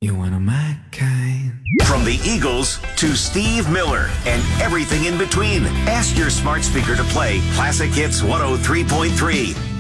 You one of my kind. From the Eagles to Steve Miller and everything in between. Ask your smart speaker to play Classic Hits 103.3.